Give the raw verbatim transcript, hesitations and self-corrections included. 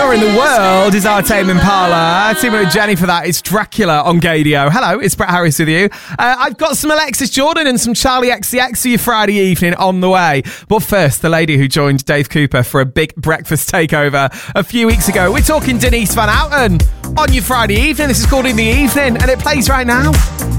Anywhere in the World is our Tame Impala. Timo and Jenny for that. It's Dracula on Gadio. Hello, it's Brett Harris with you. Uh, I've got some Alexis Jordan and some Charlie X C X for your Friday evening on the way. But first, the lady who joined Dave Cooper for a big breakfast takeover a few weeks ago. We're talking Denise Van Outen on your Friday evening. This is called In the Evening, and it plays right now.